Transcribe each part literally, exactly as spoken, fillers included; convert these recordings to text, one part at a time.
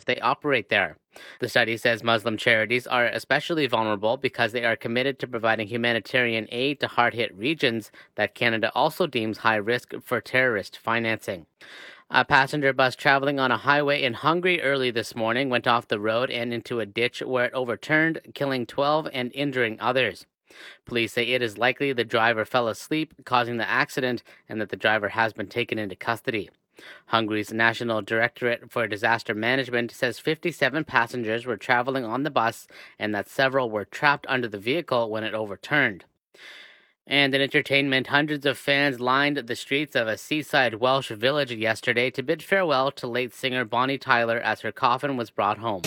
if they operate there. The study says Muslim charities are especially vulnerable because they are committed to providing humanitarian aid to hard-hit regions that Canada also deems high risk for terrorist financing. A passenger bus traveling on a highway in Hungary early this morning went off the road and into a ditch where it overturned, killing twelve and injuring others. Police say it is likely the driver fell asleep, causing the accident, and that the driver has been taken into custody. Hungary's National Directorate for Disaster Management says fifty-seven passengers were traveling on the bus and that several were trapped under the vehicle when it overturned. And in entertainment, hundreds of fans lined the streets of a seaside Welsh village yesterday to bid farewell to late singer Bonnie Tyler as her coffin was brought home.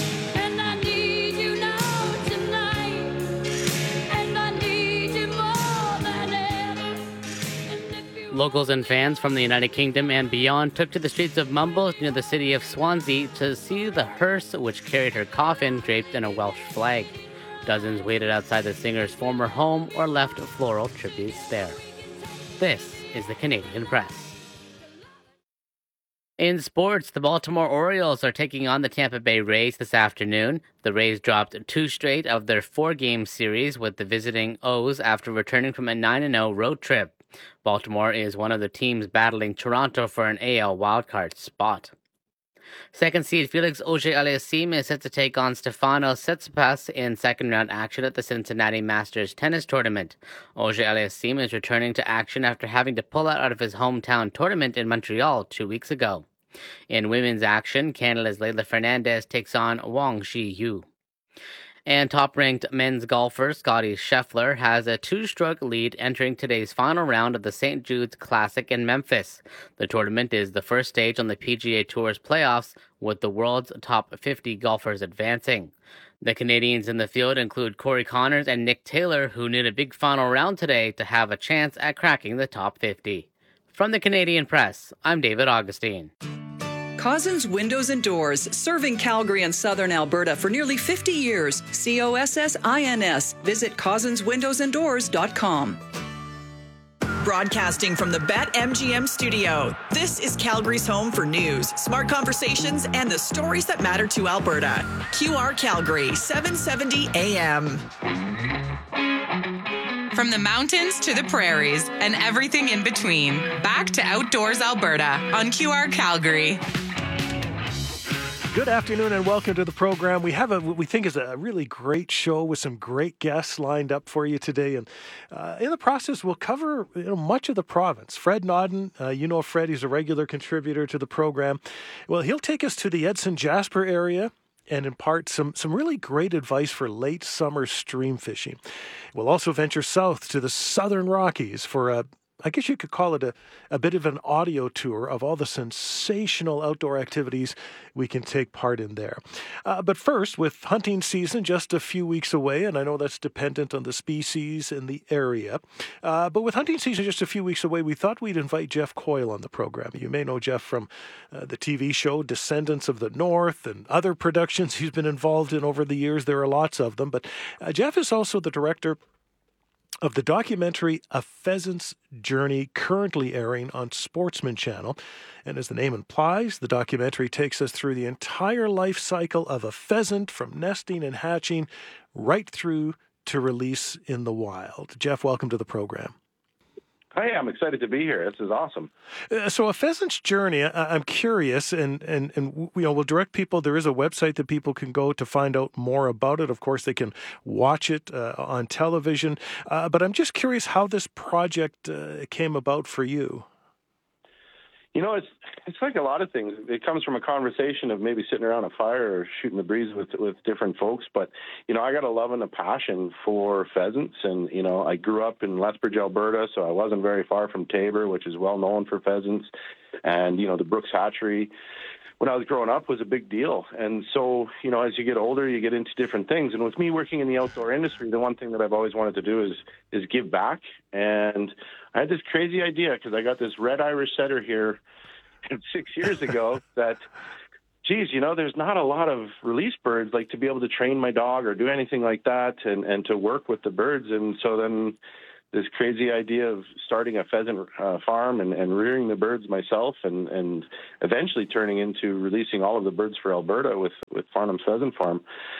Locals and fans from the United Kingdom and beyond took to the streets of Mumbles near the city of Swansea to see the hearse which carried her coffin draped in a Welsh flag. Dozens waited outside the singer's former home or left floral tributes there. This is the Canadian Press. In sports, the Baltimore Orioles are taking on the Tampa Bay Rays this afternoon. The Rays dropped two straight of their four-game series with the visiting O's after returning from a nine and oh road trip. Baltimore is one of the teams battling Toronto for an A L wildcard spot. Second seed Felix Auger-Aliassime is set to take on Stefanos Tsitsipas in second-round action at the Cincinnati Masters tennis tournament. Auger-Aliassime is returning to action after having to pull out of his hometown tournament in Montreal two weeks ago. In women's action, Canada's Leylah Fernandez takes on Wang Zhiyu. And top-ranked men's golfer Scottie Scheffler has a two-stroke lead entering today's final round of the Saint Jude's Classic in Memphis. The tournament is the first stage on the P G A Tour's playoffs, with the world's top fifty golfers advancing. The Canadians in the field include Corey Connors and Nick Taylor, who need a big final round today to have a chance at cracking the top fifty. From the Canadian Press, I'm David Augustine. Cozzens Windows and Doors, serving Calgary and southern Alberta for nearly fifty years. C O S S I N S. Visit cozzens windows and doors dot com. Broadcasting from the BetMGM studio, this is Calgary's home for news, smart conversations, and the stories that matter to Alberta. Q R Calgary, seven seventy A M. From the mountains to the prairies and everything in between, back to Outdoors Alberta on Q R Calgary. Good afternoon and welcome to the program. We have a what we think is a really great show with some great guests lined up for you today. And uh, in the process, we'll cover you know, much of the province. Fred Nodden, uh, you know Fred, he's a regular contributor to the program. Well, he'll take us to the Edson Jasper area and impart some, some really great advice for late summer stream fishing. We'll also venture south to the Southern Rockies for a I guess you could call it a, a bit of an audio tour of all the sensational outdoor activities we can take part in there. Uh, but first, with hunting season just a few weeks away, and I know that's dependent on the species in the area, uh, but with hunting season just a few weeks away, we thought we'd invite Jeff Coyle on the program. You may know Jeff from uh, the T V show Descendants of the North and other productions he's been involved in over the years. There are lots of them, but uh, Jeff is also the director of the documentary A Pheasant's Journey, currently airing on Sportsman Channel. And as the name implies, the documentary takes us through the entire life cycle of a pheasant, from nesting and hatching right through to release in the wild. Jeff, welcome to the program. Hi, I'm excited to be here. This is awesome. Uh, so, A Pheasant's Journey, I- I'm curious, and, and, and you know, we'll direct people. There is a website that people can go to find out more about it. Of course, they can watch it uh, on television. Uh, but I'm just curious how this project uh, came about for you. You know, it's it's like a lot of things. It comes from a conversation of maybe sitting around a fire or shooting the breeze with with different folks. But, you know, I got a love and a passion for pheasants. And, you know, I grew up in Lethbridge, Alberta, so I wasn't very far from Taber, which is well known for pheasants. And, you know, the Brooks Hatchery, when I was growing up, was a big deal. And so, you know, as you get older, you get into different things. And with me working in the outdoor industry, the one thing that I've always wanted to do is is give back. And I had this crazy idea because I got this red Irish setter here six years ago that, geez, you know, there's not a lot of release birds, like to be able to train my dog or do anything like that and, and to work with the birds. And so then this crazy idea of starting a pheasant uh, farm and, and rearing the birds myself, and, and eventually turning into releasing all of the birds for Alberta with, with Farnham Pheasant Farm.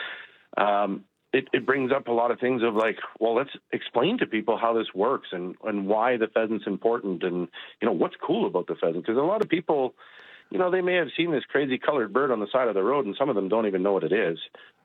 Um, It, it brings up a lot of things of like, well, let's explain to people how this works and, and why the pheasant's important and, you know, what's cool about the pheasant. Because a lot of people, you know, they may have seen this crazy colored bird on the side of the road, and some of them don't even know what it is.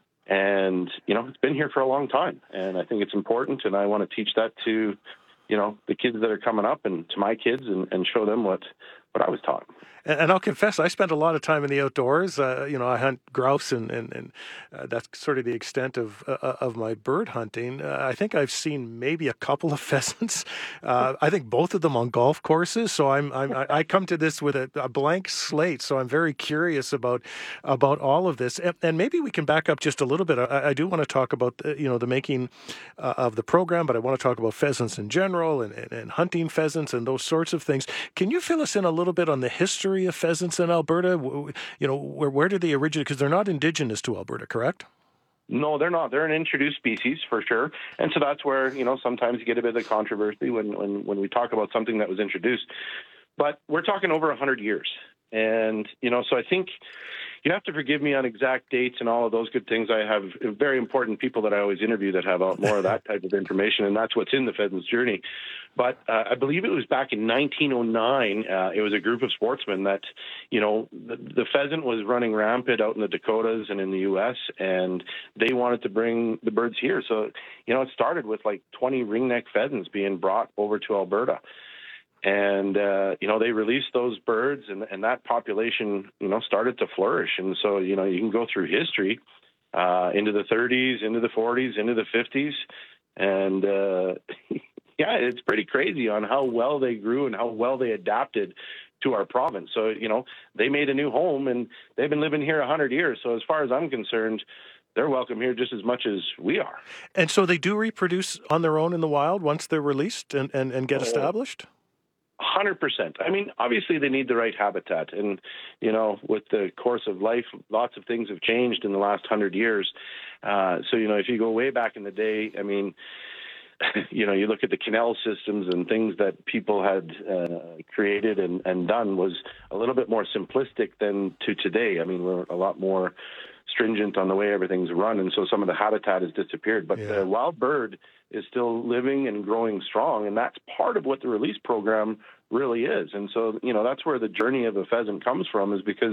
And, you know, it's been here for a long time. And I think it's important, and I want to teach that to, you know, the kids that are coming up and to my kids, and, and show them what, what I was taught. And, and I'll confess, I spent a lot of time in the outdoors. Uh, you know, I hunt grouse, and and, and uh, that's sort of the extent of uh, of my bird hunting. Uh, I think I've seen maybe a couple of pheasants. Uh, I think both of them on golf courses. So I'm, I'm I come to this with a, a blank slate. So I'm very curious about about all of this. And, and maybe we can back up just a little bit. I, I do want to talk about the, you know the making uh, of the program, but I want to talk about pheasants in general and, and, and hunting pheasants and those sorts of things. Can you fill us in a little bit on the history of pheasants in Alberta? You know, where where did they originate? Because they're not indigenous to Alberta, correct? No, they're not. They're an introduced species for sure. And so that's where, you know, sometimes you get a bit of controversy when, when, when we talk about something that was introduced. But we're talking over one hundred years. And, you know, so I think you have to forgive me on exact dates and all of those good things. I have very important people that I always interview that have more of that type of information, and that's what's in the Pheasant's Journey. But uh, I believe it was back in nineteen oh nine, uh, it was a group of sportsmen that, you know, the, the pheasant was running rampant out in the Dakotas and in the U S, and they wanted to bring the birds here. So, you know, it started with like twenty ringneck pheasants being brought over to Alberta. And, uh, you know, they released those birds, and, and that population, you know, started to flourish. And so, you know, you can go through history uh, into the thirties, into the forties, into the fifties. And, uh, yeah, it's pretty crazy on how well they grew and how well they adapted to our province. So, you know, they made a new home, and they've been living here one hundred years. So as far as I'm concerned, they're welcome here just as much as we are. And so they do reproduce on their own in the wild once they're released and, and, and get established? one hundred percent. I mean, obviously they need the right habitat. And, you know, with the course of life, lots of things have changed in the last hundred years. Uh, so, you know, if you go way back in the day, I mean, you know, you look at the canal systems and things that people had uh, created and, and done was a little bit more simplistic than to today. I mean, we're a lot more stringent on the way everything's run, and so some of the habitat has disappeared. But yeah. The wild bird is still living and growing strong, and that's part of what the release program really is. And so, you know, that's where the journey of a pheasant comes from, is because,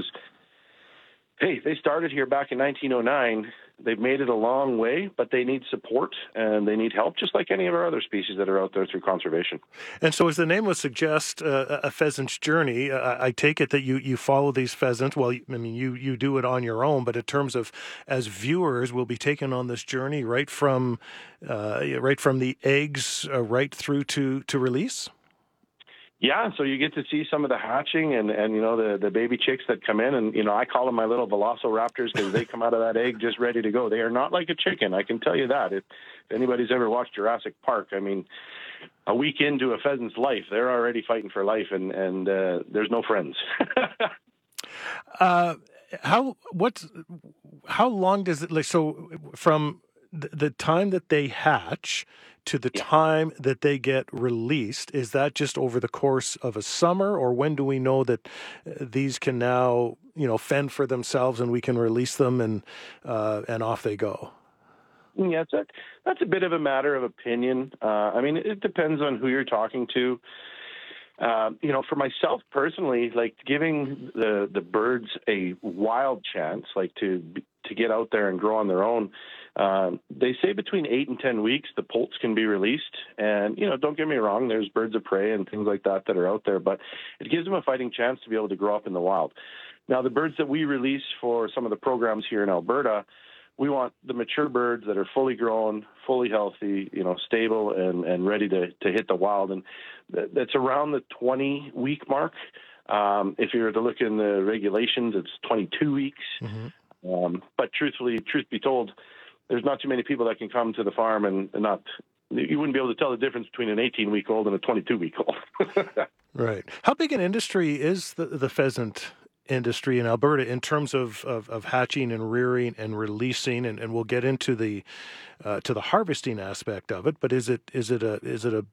hey, they started here back in nineteen oh nine. They've made it a long way, but they need support and they need help, just like any of our other species that are out there through conservation. And so, as the name would suggest, uh, a pheasant's journey, uh, I take it that you, you follow these pheasants. Well, I mean, you, you do it on your own, but in terms of as viewers, we'll be taken on this journey right from uh, right from the eggs uh, right through to, to release? Yeah, so you get to see some of the hatching and, and you know, the, the baby chicks that come in. And, you know, I call them my little velociraptors because they come out of that egg just ready to go. They are not like a chicken, I can tell you that. If anybody's ever watched Jurassic Park, I mean, a week into a pheasant's life, they're already fighting for life, and, and uh, there's no friends. uh, how, what's, how long does it, like, so from the, the time that they hatch to the yeah. time that they get released, is that just over the course of a summer, or when do we know that uh, these can now, you know, fend for themselves and we can release them and uh, and off they go? Yeah, it's a, that's a bit of a matter of opinion. Uh, I mean, it depends on who you're talking to. Uh, you know, for myself personally, like giving the, the birds a wild chance, like to to get out there and grow on their own. Uh, they say between eight and ten weeks the poults can be released, and you know, don't get me wrong, there's birds of prey and things like that that are out there, but it gives them a fighting chance to be able to grow up in the wild. Now, the birds that we release for some of the programs here in Alberta, we want the mature birds that are fully grown, fully healthy, you know, stable and, and ready to, to hit the wild. And that's around the twenty week mark. Um, if you were to look in the regulations, it's twenty-two weeks. Mm-hmm. Um, but truthfully, truth be told, there's not too many people that can come to the farm and, and not, you wouldn't be able to tell the difference between an eighteen week old and a twenty-two week old. Right. How big an industry is the, the pheasant industry in Alberta in terms of, of, of hatching and rearing and releasing, and, and we'll get into the uh, to the harvesting aspect of it. But is it is it a is it a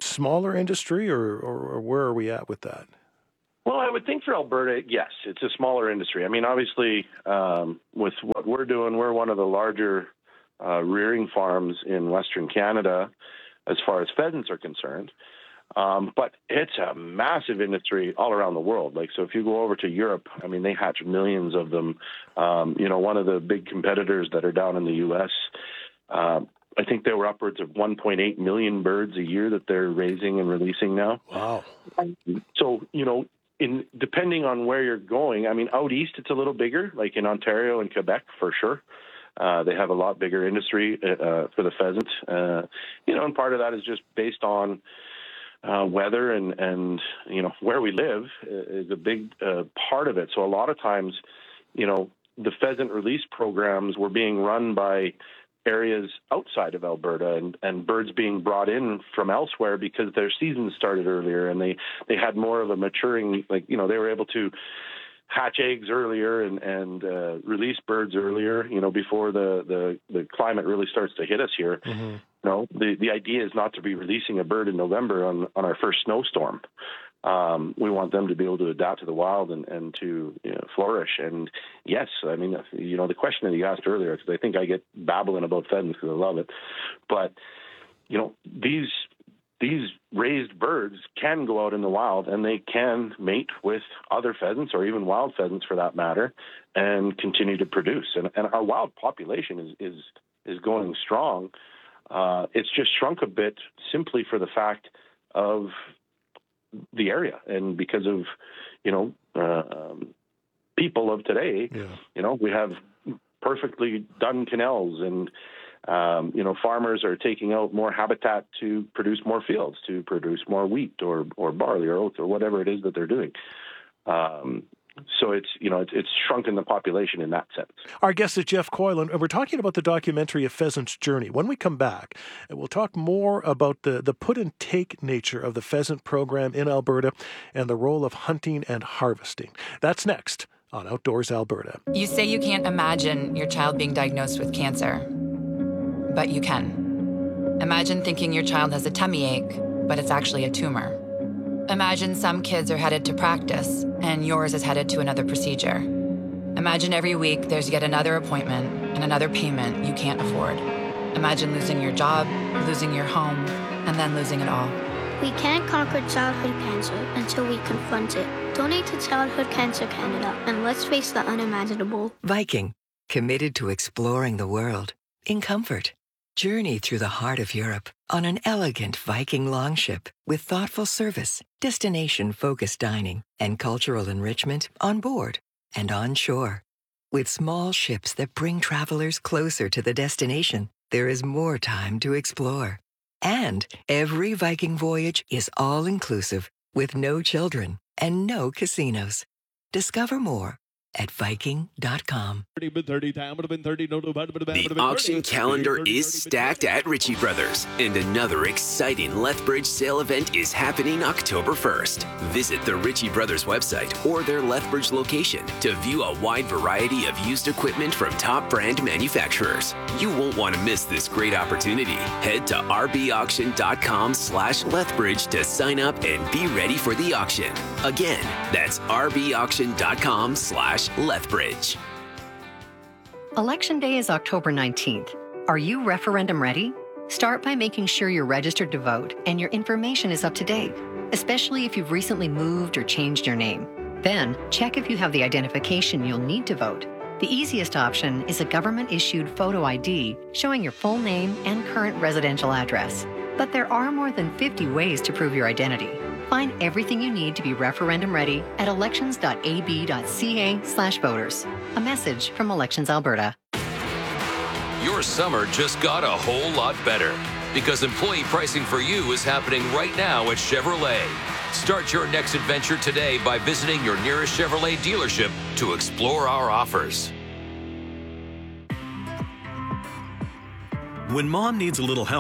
smaller industry, or, or, or where are we at with that? Well, I would think for Alberta, yes, it's a smaller industry. I mean, obviously, um, with what we're doing, we're one of the larger uh, rearing farms in Western Canada as far as pheasants are concerned. Um, but it's a massive industry all around the world. Like, so if you go over to Europe, I mean, they hatch millions of them. Um, you know, one of the big competitors that are down in the U S, uh, I think they were upwards of one point eight million birds a year that they're raising and releasing now. Wow. So, you know, in depending on where you're going, I mean, out east, it's a little bigger, like in Ontario and Quebec, for sure. Uh, they have a lot bigger industry uh, for the pheasant. Uh, you know, and part of that is just based on Uh, weather and, and, you know, where we live is a big uh, part of it. So a lot of times, you know, the pheasant release programs were being run by areas outside of Alberta and, and birds being brought in from elsewhere because their season started earlier and they, they had more of a maturing, like, you know, they were able to hatch eggs earlier and, and uh, release birds earlier, you know, before the, the, the climate really starts to hit us here. Mm-hmm. You know, the, the idea is not to be releasing a bird in November on, on our first snowstorm. Um, we want them to be able to adapt to the wild and, and to you know, flourish. And yes, I mean, you know, the question that you asked earlier, because I think I get babbling about pheasants because I love it. But, you know, these these raised birds can go out in the wild and they can mate with other pheasants or even wild pheasants for that matter and continue to produce. And, and our wild population is, is, is going strong. Uh, it's just shrunk a bit simply for the fact of the area and because of, you know, uh, um, people of today. Yeah. You know, we have perfectly done canals and, um, you know, farmers are taking out more habitat to produce more fields, to produce more wheat or, or barley or oats or whatever it is that they're doing. Um, So it's, you know, it's, it's shrunken the population in that sense. Our guest is Jeff Coyle, and we're talking about the documentary A Pheasant's Journey. When we come back, we'll talk more about the, the put-and-take nature of the pheasant program in Alberta and the role of hunting and harvesting. That's next on Outdoors Alberta. You say you can't imagine your child being diagnosed with cancer, but you can. Imagine thinking your child has a tummy ache, but it's actually a tumor. Imagine some kids are headed to practice and yours is headed to another procedure. Imagine every week there's yet another appointment and another payment you can't afford. Imagine losing your job, losing your home, and then losing it all. We can't conquer childhood cancer until we confront it. Donate to Childhood Cancer Canada and let's face the unimaginable. Viking, committed to exploring the world in comfort. Journey through the heart of Europe on an elegant Viking longship with thoughtful service, destination-focused dining, and cultural enrichment on board and on shore. With small ships that bring travelers closer to the destination, there is more time to explore. And every Viking voyage is all-inclusive with no children and no casinos. Discover more at Viking dot com. The auction calendar is stacked at Ritchie Brothers, and another exciting Lethbridge sale event is happening October first. Visit the Ritchie Brothers website or their Lethbridge location to view a wide variety of used equipment from top brand manufacturers. You won't want to miss this great opportunity. Head to rbauction.com slash Lethbridge to sign up and be ready for the auction. Again, that's rbauction.com slash Lethbridge. Election Day is October nineteenth. Are you referendum ready? Start by making sure you're registered to vote and your information is up to date, especially if you've recently moved or changed your name. Then, check if you have the identification you'll need to vote. The easiest option is a government-issued photo I D showing your full name and current residential address. But there are more than fifty ways to prove your identity. Find everything you need to be referendum ready at elections.ab.ca slash voters. A message from Elections Alberta. Your summer just got a whole lot better because employee pricing for you is happening right now at Chevrolet. Start your next adventure today by visiting your nearest Chevrolet dealership to explore our offers. When mom needs a little help,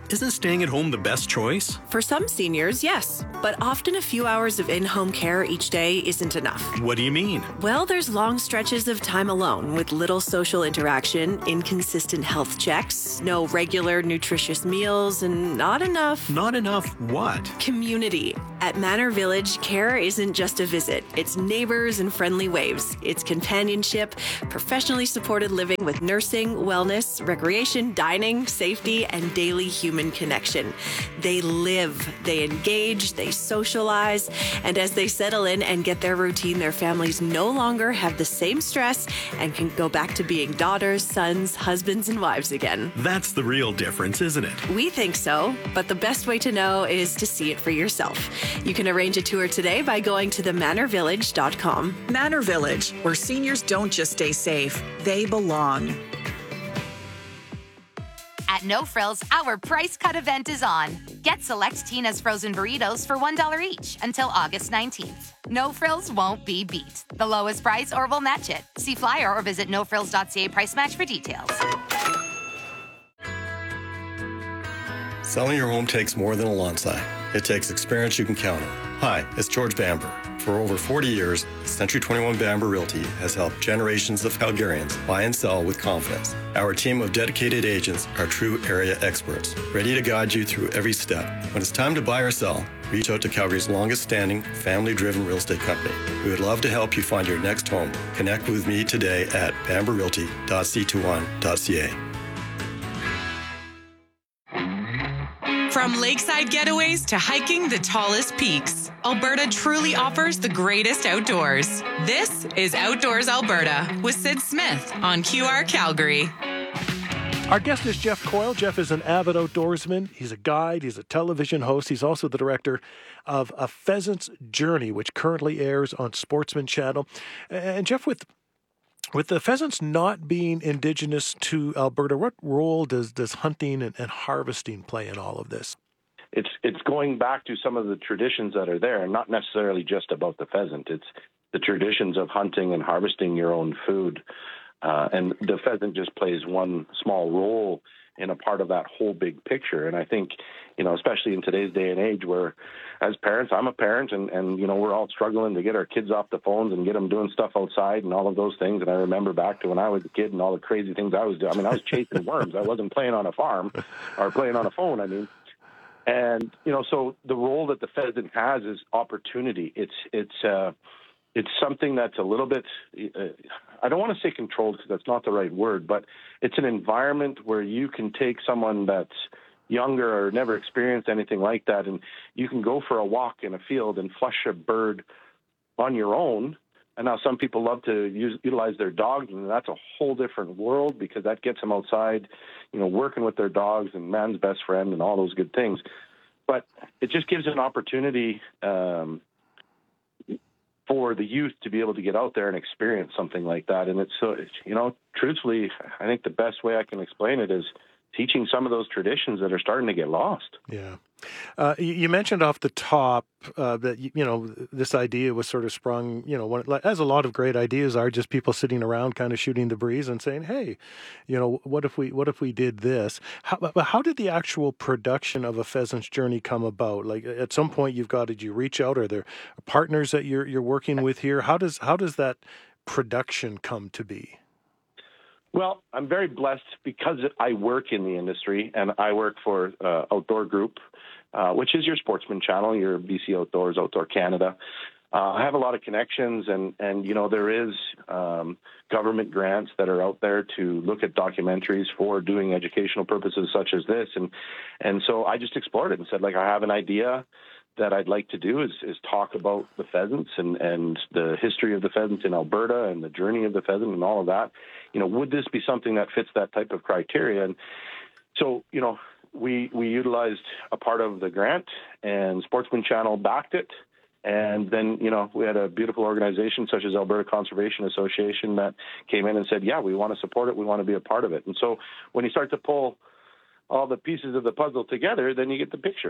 isn't staying at home the best choice? For some seniors, yes, but often a few hours of in-home care each day isn't enough. What do you mean? Well, there's long stretches of time alone with little social interaction, inconsistent health checks, no regular nutritious meals, and not enough... Not enough what? Community. At Manor Village, care isn't just a visit. It's neighbors and friendly waves. It's companionship, professionally supported living with nursing, wellness, recreation, dining, safety, and daily human connection. They live, they engage, they socialize, and as they settle in and get their routine, their families no longer have the same stress and can go back to being daughters, sons, husbands, and wives again. That's the real difference, isn't it? We think so, but the best way to know is to see it for yourself. You can arrange a tour today by going to the manor village dot com. Manor Village, where seniors don't just stay safe, they belong. At No Frills, our price cut event is on. Get select Tina's frozen burritos for one dollar each until August nineteenth. No Frills won't be beat. The lowest price or we'll match it. See flyer or visit no frills dot c a price match for details. Selling your home takes more than a lawn sign. It takes experience you can count on. Hi, it's George Bamber. For over forty years, Century twenty-one Bamber Realty has helped generations of Calgarians buy and sell with confidence. Our team of dedicated agents are true area experts, ready to guide you through every step. When it's time to buy or sell, reach out to Calgary's longest-standing, family-driven real estate company. We would love to help you find your next home. Connect with me today at bamber realty dot c two one dot c a. From lakeside getaways to hiking the tallest peaks, Alberta truly offers the greatest outdoors. This is Outdoors Alberta with Sid Smith on Q R Calgary. Our guest is Jeff Coyle. Jeff is an avid outdoorsman. He's a guide. He's a television host. He's also the director of A Pheasant's Journey, which currently airs on Sportsman Channel. And Jeff, with With the pheasants not being indigenous to Alberta, what role does, does hunting and, and harvesting play in all of this? It's it's going back to some of the traditions that are there, and not necessarily just about the pheasant. It's the traditions of hunting and harvesting your own food. Uh, and the pheasant just plays one small role in a part of that whole big picture. And I think, you know, especially in today's day and age where as parents, I'm a parent and, and, you know, we're all struggling to get our kids off the phones and get them doing stuff outside and all of those things. And I remember back to when I was a kid and all the crazy things I was doing. I mean, I was chasing worms. I wasn't playing on a farm or playing on a phone, I mean. And, you know, so the role that the pheasant has is opportunity. It's, it's, uh, it's something that's a little bit, uh, I don't want to say controlled because that's not the right word, but it's an environment where you can take someone that's younger or never experienced anything like that, and you can go for a walk in a field and flush a bird on your own. And now some people love to use, utilize their dogs, and that's a whole different world because that gets them outside, you know, working with their dogs and man's best friend and all those good things. But it just gives an opportunity um, for the youth to be able to get out there and experience something like that. And it's so, you know, truthfully, I think the best way I can explain it is teaching some of those traditions that are starting to get lost. Yeah. Uh, you, you mentioned off the top uh, that, you, you know, this idea was sort of sprung, you know, one, as a lot of great ideas are, just people sitting around kind of shooting the breeze and saying, hey, you know, what if we what if we did this? How, but how did the actual production of A Pheasant's Journey come about? Like at some point you've got, did you reach out? Are there partners that you're you're working with here? How does how does that production come to be? Well, I'm very blessed because I work in the industry and I work for uh, Outdoor Group, uh, which is your Sportsman Channel, your B C Outdoors, Outdoor Canada. Uh, I have a lot of connections and, and you know, there is um, government grants that are out there to look at documentaries for doing educational purposes such as this. And, and so I just explored it and said, like, I have an idea that I'd like to do is, is talk about the pheasants and, and the history of the pheasants in Alberta and the journey of the pheasant and all of that. You know, would this be something that fits that type of criteria? And so, you know, we we utilized a part of the grant and Sportsman Channel backed it. And then, you know, we had a beautiful organization such as Alberta Conservation Association that came in and said, yeah, we want to support it. We want to be a part of it. And so when you start to pull all the pieces of the puzzle together, then you get the picture.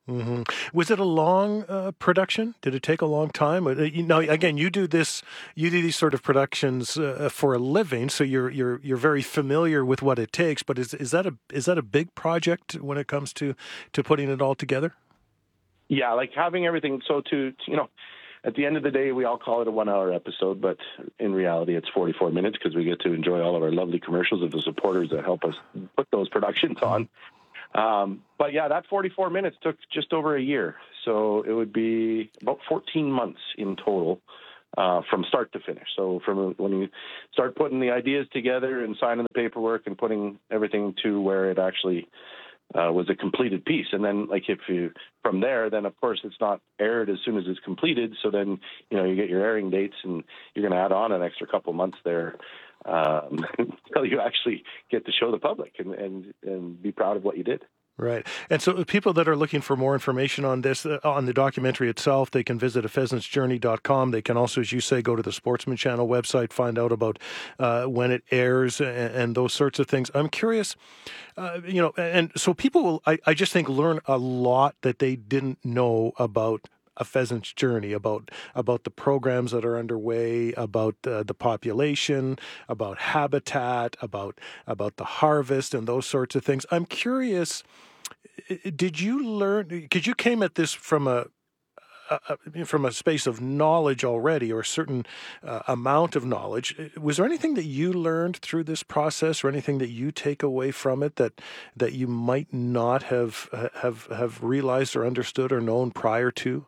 Mm-hmm. Was it a long uh, production? Did it take a long time? Uh, you know, again, you do this, you do these sort of productions uh, for a living, so you're you're you're very familiar with what it takes. But is is that a is that a big project when it comes to to putting it all together? Yeah, like having everything. So to you know, at the end of the day, we all call it a one-hour episode, but in reality, it's forty-four minutes because we get to enjoy all of our lovely commercials of the supporters that help us put those productions on. Um, but yeah, that forty-four minutes took just over a year. So it would be about fourteen months in total, uh, from start to finish. So from when you start putting the ideas together and signing the paperwork and putting everything to where it actually, uh, was a completed piece. And then like if you, from there, then of course it's not aired as soon as it's completed. So then, you know, you get your airing dates and you're going to add on an extra couple months there. Um, until you actually get to show the public and, and, and be proud of what you did. Right. And so people that are looking for more information on this, uh, on the documentary itself, they can visit a pheasants journey dot com. They can also, as you say, go to the Sportsman Channel website, find out about uh, when it airs and, and those sorts of things. I'm curious, uh, you know, and so people will, I, I just think, learn a lot that they didn't know about A Pheasant's Journey, about about the programs that are underway, about uh, the population, about habitat, about about the harvest and those sorts of things. I'm curious, did you learn, because you came at this from a, a from a space of knowledge already, or a certain uh, amount of knowledge. Was there anything that you learned through this process, or anything that you take away from it that that you might not have have have realized or understood or known prior to?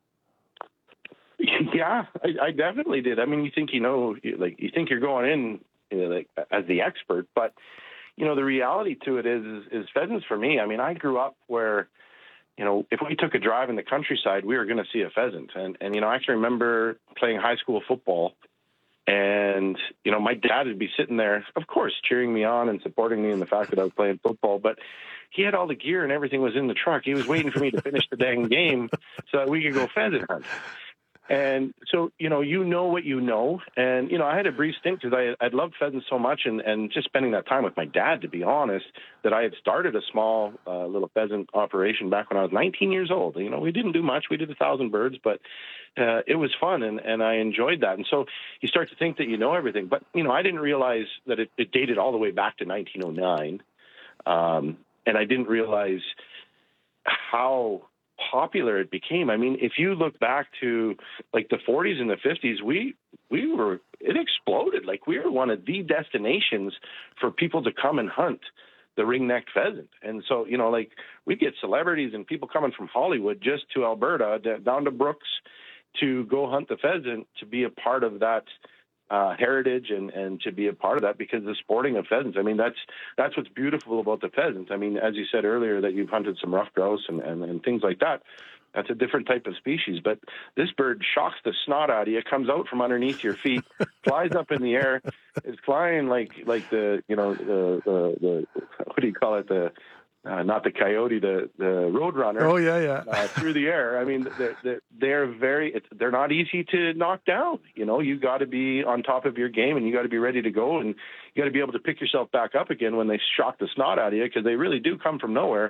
Yeah, I, I definitely did. I mean, you think you know, like you think you're going in, you know, like as the expert, but you know, the reality to it is, is, is pheasants for me. I mean, I grew up where, you know, if we took a drive in the countryside, we were going to see a pheasant, and and you know, I actually remember playing high school football, and you know, my dad would be sitting there, of course, cheering me on and supporting me in the fact that I was playing football, but he had all the gear and everything was in the truck. He was waiting for me to finish the dang game so that we could go pheasant hunt. And so, you know, you know what you know. And, you know, I had a brief stint because I I'd loved pheasants so much and, and just spending that time with my dad, to be honest, that I had started a small uh, little pheasant operation back when I was nineteen years old. You know, we didn't do much. We did a thousand birds, but uh, it was fun and, and I enjoyed that. And so you start to think that you know everything. But, you know, I didn't realize that it, it dated all the way back to nineteen oh nine. Um, and I didn't realize how popular it became. I mean, if you look back to like the forties and the fifties, we we were it exploded. Like we were one of the destinations for people to come and hunt the ring-necked pheasant. And so, you know, like we get celebrities and people coming from Hollywood just to Alberta, down to Brooks, to go hunt the pheasant, to be a part of that uh, heritage and, and to be a part of that because the sporting of pheasants. I mean, that's that's what's beautiful about the pheasant. I mean, as you said earlier, that you've hunted some rough grouse and, and, and things like that. That's a different type of species. But this bird shocks the snot out of you, comes out from underneath your feet, flies up in the air, is flying like like the, you know, the, the, the what do you call it, the Uh, not the coyote, the the roadrunner. Oh yeah, yeah. uh, through the air. I mean, they're they're, they're very. It's, they're not easy to knock down. You know, you got to be on top of your game, and you got to be ready to go, and you got to be able to pick yourself back up again when they shock the snot out of you, because they really do come from nowhere,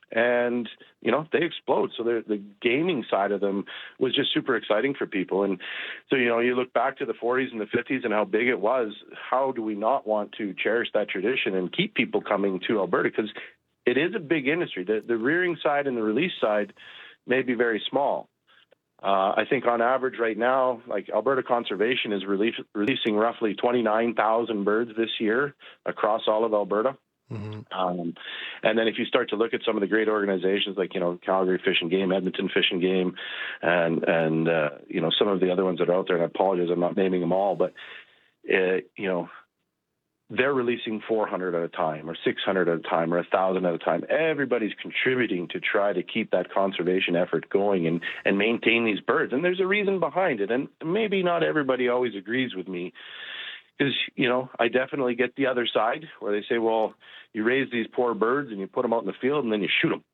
and you know they explode. So the gaming side of them was just super exciting for people. And so you know, you look back to the forties and the fifties and how big it was. How do we not want to cherish that tradition and keep people coming to Alberta? Because it is a big industry. The, the rearing side and the release side may be very small. Uh, I think on average right now, like Alberta Conservation is release, releasing roughly twenty-nine thousand birds this year across all of Alberta. Mm-hmm. Um, and then if you start to look at some of the great organizations like, you know, Calgary Fish and Game, Edmonton Fish and Game, and, and uh, you know, some of the other ones that are out there, and I apologize, I'm not naming them all, but, uh, you know, they're releasing four hundred at a time or six hundred at a time or one thousand at a time. Everybody's contributing to try to keep that conservation effort going and, and maintain these birds. And there's a reason behind it. And maybe not everybody always agrees with me because, you know, I definitely get the other side where they say, well, you raise these poor birds and you put them out in the field and then you shoot them.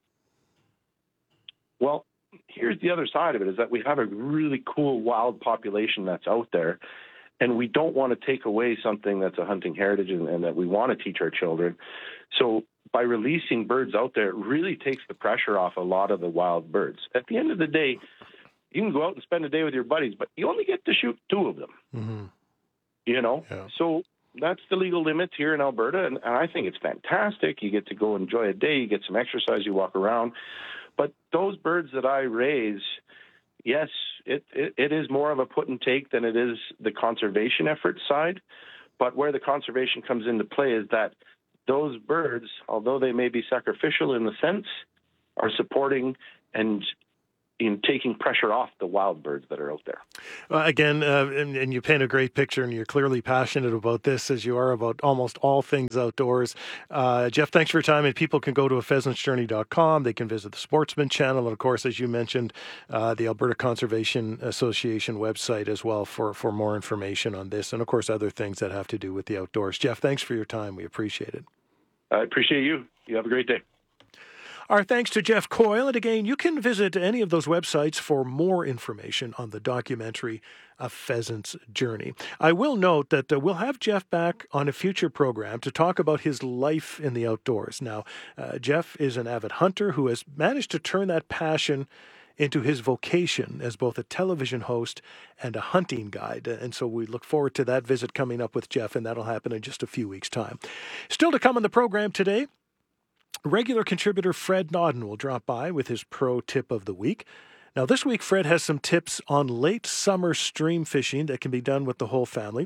Well, here's the other side of it, is that we have a really cool wild population that's out there. And we don't want to take away something that's a hunting heritage and, and that we want to teach our children. So by releasing birds out there, it really takes the pressure off a lot of the wild birds. At the end of the day, you can go out and spend a day with your buddies, but you only get to shoot two of them. Mm-hmm. You know? Yeah. So that's the legal limits here in Alberta, and, and I think it's fantastic. You get to go enjoy a day, you get some exercise, you walk around. But those birds that I raise, yes, it, it, it is more of a put and take than it is the conservation effort side. But where the conservation comes into play is that those birds, although they may be sacrificial in the sense, are supporting and in taking pressure off the wild birds that are out there. Uh, again, uh, and, and you paint a great picture, and you're clearly passionate about this as you are about almost all things outdoors. Uh, Jeff, thanks for your time. And people can go to a pheasants journey dot com. They can visit the Sportsman channel. And of course, as you mentioned, uh, the Alberta Conservation Association website as well for, for more information on this. And of course, other things that have to do with the outdoors. Jeff, thanks for your time. We appreciate it. I appreciate you. You have a great day. Our thanks to Jeff Coyle. And again, you can visit any of those websites for more information on the documentary A Pheasant's Journey. I will note that uh, we'll have Jeff back on a future program to talk about his life in the outdoors. Now, uh, Jeff is an avid hunter who has managed to turn that passion into his vocation as both a television host and a hunting guide. And so we look forward to that visit coming up with Jeff, and that'll happen in just a few weeks' time. Still to come on the program today, regular contributor Fred Nodden will drop by with his pro tip of the week. Now, this week, Fred has some tips on late summer stream fishing that can be done with the whole family.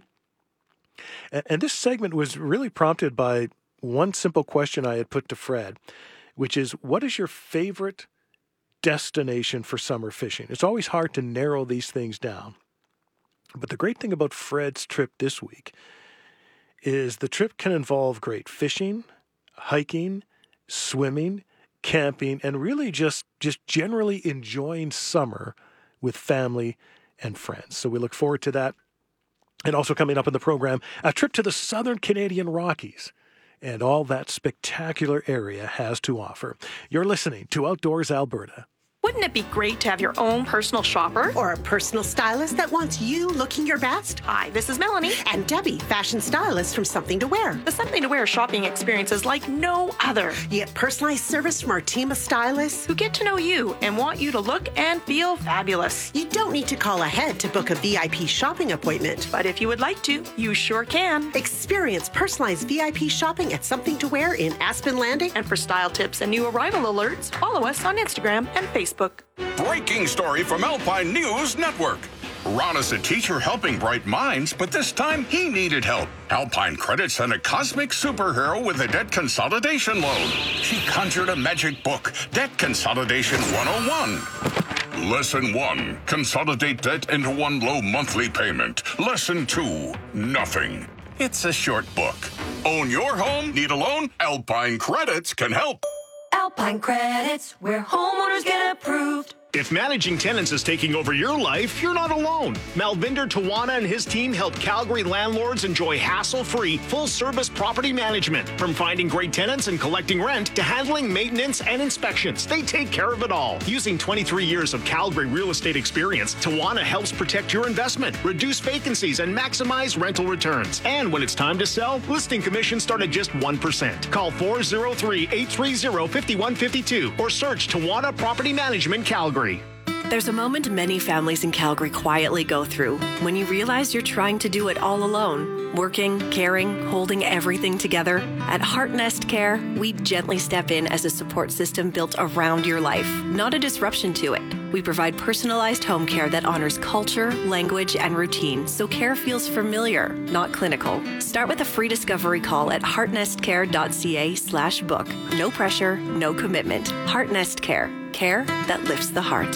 And this segment was really prompted by one simple question I had put to Fred, which is, what is your favorite destination for summer fishing? It's always hard to narrow these things down. But the great thing about Fred's trip this week is the trip can involve great fishing, hiking, swimming, camping, and really just, just generally enjoying summer with family and friends. So we look forward to that. And also coming up in the program, a trip to the southern Canadian Rockies and all that spectacular area has to offer. You're listening to Outdoors Alberta. Wouldn't it be great to have your own personal shopper? Or a personal stylist that wants you looking your best? Hi, this is Melanie. And Debbie, fashion stylist from Something to Wear. The Something to Wear shopping experience is like no other. You get personalized service from our team of stylists who get to know you and want you to look and feel fabulous. You don't need to call ahead to book a V I P shopping appointment. But if you would like to, you sure can. Experience personalized V I P shopping at Something to Wear in Aspen Landing. And for style tips and new arrival alerts, follow us on Instagram and Facebook. Breaking story from Alpine News Network. Ron is a teacher helping bright minds, but this time he needed help. Alpine Credit sent a cosmic superhero with a debt consolidation loan. She conjured a magic book, Debt Consolidation one oh one. Lesson one, consolidate debt into one low monthly payment. Lesson two, nothing. It's a short book. Own your home? Need a loan? Alpine Credits can help. Alpine Credits, where homeowners get approved. If managing tenants is taking over your life, you're not alone. Malvinder Tawana and his team help Calgary landlords enjoy hassle-free, full-service property management. From finding great tenants and collecting rent to handling maintenance and inspections, they take care of it all. Using twenty-three years of Calgary real estate experience, Tawana helps protect your investment, reduce vacancies, and maximize rental returns. And when it's time to sell, listing commissions start at just one percent. Call four oh three, eight three oh, five one five two or search Tawana Property Management Calgary. There's a moment many families in Calgary quietly go through when you realize you're trying to do it all alone. Working, caring, holding everything together. At Heart Nest Care, we gently step in as a support system built around your life, not a disruption to it. We provide personalized home care that honors culture, language, and routine, so care feels familiar, not clinical. Start with a free discovery call at heartnestcare.ca slash book. No pressure, no commitment. Heart Nest Care. Care that lifts the heart.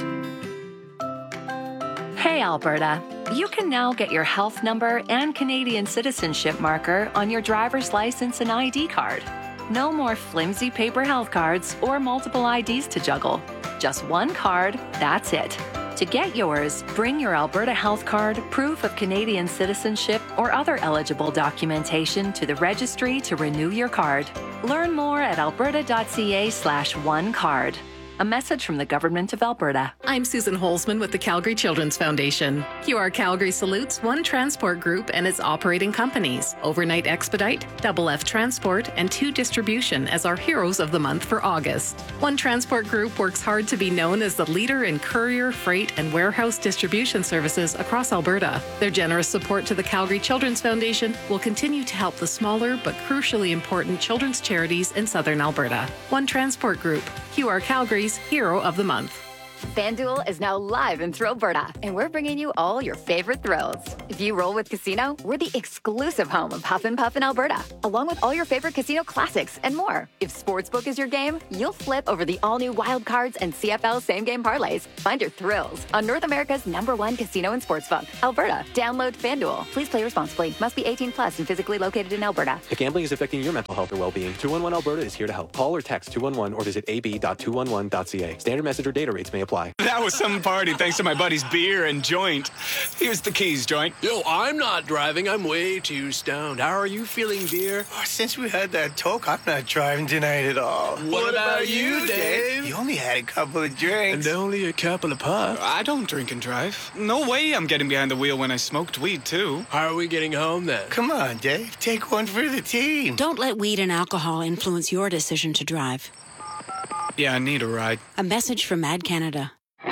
Hey, Alberta. You can now get your health number and Canadian citizenship marker on your driver's license and I D card. No more flimsy paper health cards or multiple I Ds to juggle. Just one card, that's it. To get yours, bring your Alberta Health Card, proof of Canadian citizenship, or other eligible documentation to the registry to renew your card. Learn more at alberta.ca slash one card. A message from the Government of Alberta. I'm Susan Holzman with the Calgary Children's Foundation. Q R Calgary salutes One Transport Group and its operating companies, Overnight Expedite, Double F Transport, and Two Distribution as our heroes of the month for August. One Transport Group works hard to be known as the leader in courier, freight, and warehouse distribution services across Alberta. Their generous support to the Calgary Children's Foundation will continue to help the smaller but crucially important children's charities in southern Alberta. One Transport Group, Q R Calgary's Hero of the Month. FanDuel is now live in Thrillberta, and we're bringing you all your favorite thrills. If you roll with Casino, we're the exclusive home of Huff and Puff in Alberta, along with all your favorite casino classics and more. If Sportsbook is your game, you'll flip over the all-new Wild Cards and C F L same-game parlays. Find your thrills on North America's number one casino and sportsbook, Alberta. Download FanDuel. Please play responsibly. Must be eighteen plus and physically located in Alberta. If gambling is affecting your mental health or well-being, two one one Alberta is here to help. Call or text two one one or visit a b dot two one one dot c a. Standard message or data rates may apply. That was some party thanks to my buddy's beer and joint. Here's the keys, Joint. Yo, I'm not driving. I'm way too stoned. How are you feeling, dear? Oh, since we had that talk, I'm not driving tonight at all. What, what about, about you, Dave? You only had a couple of drinks. And only a couple of puffs. I don't drink and drive. No way I'm getting behind the wheel when I smoked weed, too. How are we getting home, then? Come on, Dave. Take one for the team. Don't let weed and alcohol influence your decision to drive. Yeah, I need a ride. A message from Mad Canada.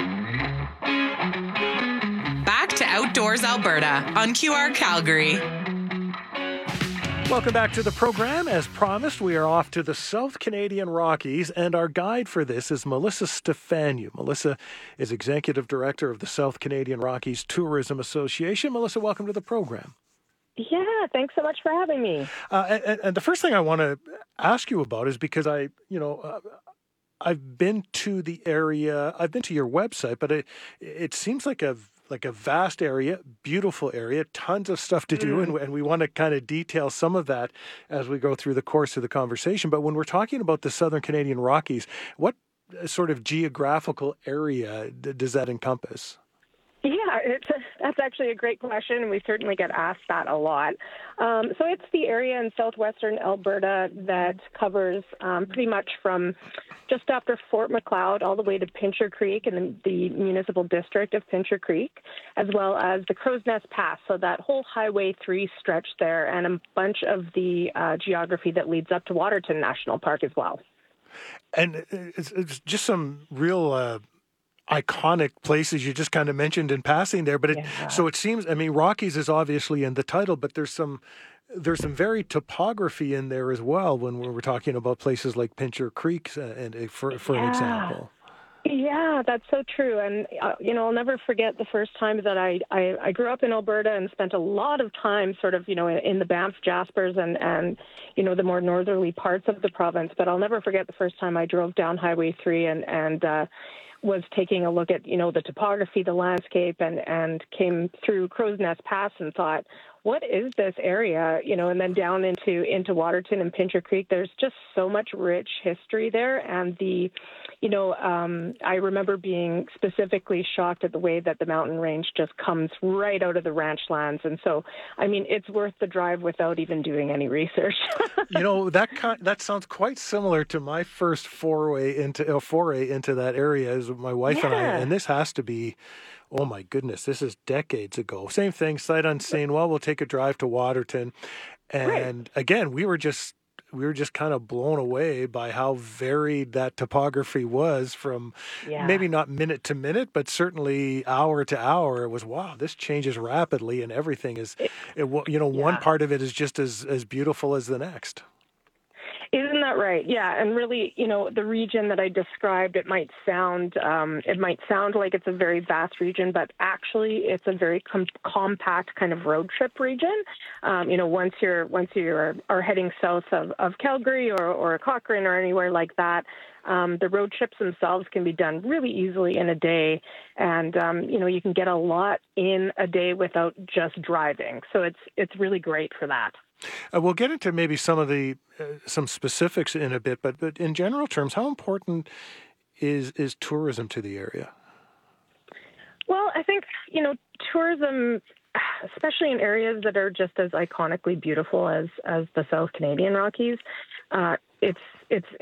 Back to Outdoors Alberta on Q R Calgary. Welcome back to the program. As promised, we are off to the South Canadian Rockies, and our guide for this is Melissa Stefaniou. Melissa is Executive Director of the South Canadian Rockies Tourism Association. Melissa, welcome to the program. Yeah, thanks so much for having me. Uh, and, and the first thing I want to ask you about is because I, you know, uh, I've been to the area, I've been to your website, but it it seems like a like a vast area, beautiful area, tons of stuff to do, mm. and, and we want to kind of detail some of that as we go through the course of the conversation. But when we're talking about the Southern Canadian Rockies, what sort of geographical area d- does that encompass? Yeah, it's a, that's actually a great question, and we certainly get asked that a lot. Um, so it's the area in southwestern Alberta that covers um, pretty much from just after Fort Macleod all the way to Pincher Creek and the, the municipal district of Pincher Creek, as well as the Crow's Nest Pass, so that whole Highway three stretch there, and a bunch of the uh, geography that leads up to Waterton National Park as well. And it's, it's just some real... Uh... iconic places you just kind of mentioned in passing there, but it, yeah. so it seems, I mean, Rockies is obviously in the title, but there's some there's some very topography in there as well when we're talking about places like Pincher Creek, uh, and for for yeah. an example. Yeah, that's so true. And, uh, you know, I'll never forget the first time that I, I, I grew up in Alberta and spent a lot of time sort of, you know, in, in the Banff, Jaspers and, and, you know, the more northerly parts of the province. But I'll never forget the first time I drove down Highway three and, and, uh, was taking a look at, you know, the topography, the landscape, and, and came through Crow's Nest Pass and thought, what is this area? You know, and then down into, into Waterton and Pincher Creek, there's just so much rich history there. And the, you know, um, I remember being specifically shocked at the way that the mountain range just comes right out of the ranch lands. And so, I mean, it's worth the drive without even doing any research. You know, that kind, that sounds quite similar to my first foray into, uh, foray into that area as my wife yeah. and I, and this has to be, oh my goodness, this is decades ago. Same thing, sight unseen. Well, we'll take a drive to Waterton. And right. again, we were just, we were just kind of blown away by how varied that topography was from yeah. maybe not minute to minute, but certainly hour to hour. It was, wow, this changes rapidly and everything is, it, it, you know, yeah. one part of it is just as, as beautiful as the next. Isn't that right? Yeah, and really, you know, the region that I described, it might sound, um, it might sound like it's a very vast region, but actually, it's a very com- compact kind of road trip region. Um, you know, once you're once you are, are heading south of, of Calgary or or Cochrane or anywhere like that, um, the road trips themselves can be done really easily in a day, and um, you know, you can get a lot in a day without just driving. So it's it's really great for that. Uh, we'll get into maybe some of the uh, some specifics in a bit, but but in general terms, how important is is tourism to the area? Well, I think, you know, tourism, especially in areas that are just as iconically beautiful as as the South Canadian Rockies, uh, it's it's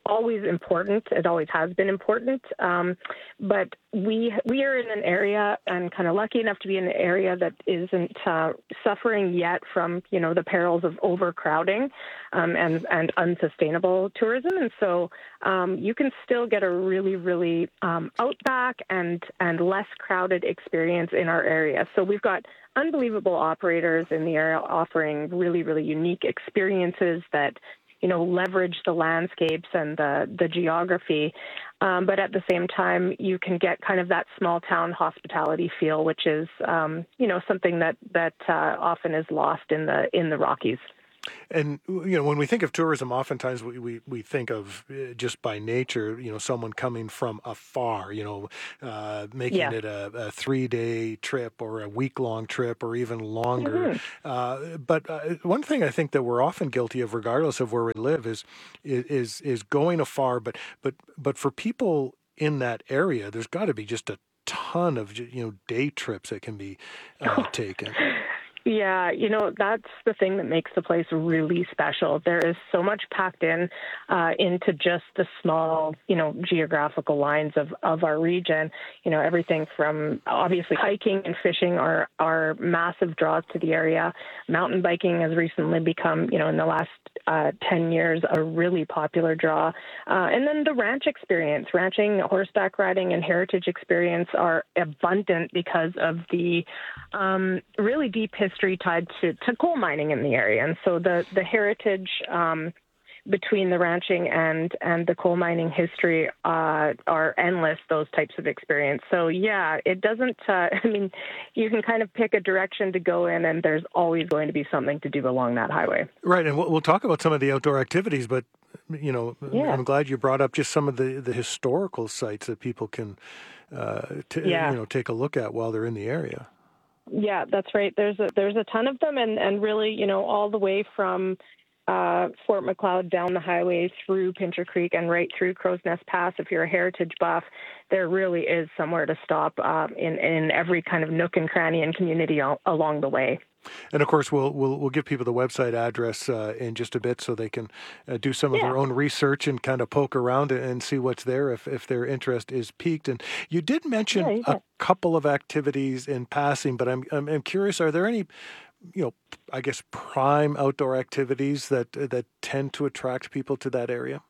always important. It always has been important. Um, but we we are in an area, and kind of lucky enough to be in an area that isn't uh, suffering yet from, you know, the perils of overcrowding um, and, and unsustainable tourism. And so um, you can still get a really, really um, outback and, and less crowded experience in our area. So we've got unbelievable operators in the area offering really, really unique experiences that, you know, leverage the landscapes and the, the geography. Um, but at the same time, you can get kind of that small town hospitality feel, which is, um, you know, something that, that uh, often is lost in the in the Rockies. And, you know, when we think of tourism, oftentimes we, we, we think of uh, just by nature, you know, someone coming from afar, you know, uh, making Yeah. it a, a three-day trip or a week-long trip or even longer. Mhm. Uh, but uh, one thing I think that we're often guilty of, regardless of where we live, is is is going afar. But but but for people in that area, there's got to be just a ton of, you know, day trips that can be uh, taken. Yeah, you know, that's the thing that makes the place really special. There is so much packed in uh, into just the small, you know, geographical lines of, of our region. You know, everything from obviously hiking and fishing are, are massive draws to the area. Mountain biking has recently become, you know, in the last uh, ten years, a really popular draw. Uh, and then the ranch experience, ranching, horseback riding, and heritage experience are abundant because of the um, really deep history history tied to, to coal mining in the area. And so the, the heritage um, between the ranching and, and the coal mining history uh, are endless, those types of experience. So, yeah, it doesn't, uh, I mean, you can kind of pick a direction to go in, and there's always going to be something to do along that highway. Right, and we'll, we'll talk about some of the outdoor activities, but, you know, Yeah. I'm glad you brought up just some of the, the historical sites that people can, uh, t- Yeah. you know, take a look at while they're in the area. Yeah, that's right. There's a, there's a ton of them, and, and really, you know, all the way from uh, Fort Macleod down the highway through Pincher Creek and right through Crow's Nest Pass. If you're a heritage buff, there really is somewhere to stop um, in, in every kind of nook and cranny and community al- along the way. And of course, we'll we'll we'll give people the website address uh, in just a bit, so they can uh, do some of Yeah. their own research and kind of poke around and see what's there if if their interest is piqued. And you did mention Yeah, you a bet. couple of activities in passing, but I'm, I'm I'm curious: are there any, you know, I guess prime outdoor activities that that tend to attract people to that area?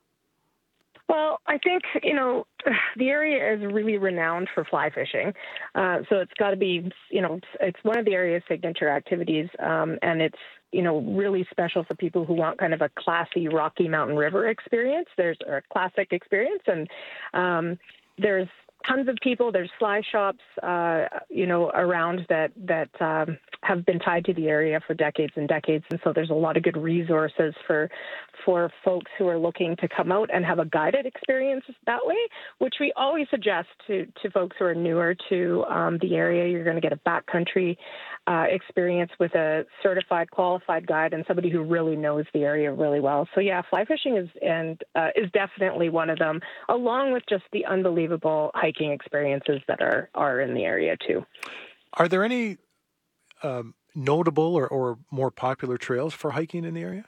Well, I think, you know, the area is really renowned for fly fishing. Uh, so it's got to be, you know, it's one of the area's signature activities. Um, and it's, you know, really special for people who want kind of a classy Rocky Mountain River experience. There's a classic experience. And um, there's tons of people. There's fly shops, uh, you know, around that that um, have been tied to the area for decades and decades, and so there's a lot of good resources for for folks who are looking to come out and have a guided experience that way, which we always suggest to to folks who are newer to um, the area. You're going to get a backcountry uh, experience with a certified, qualified guide and somebody who really knows the area really well. So yeah, fly fishing is and uh, is definitely one of them, along with just the unbelievable hiking experiences that are, are in the area too. Are there any um, notable or, or more popular trails for hiking in the area?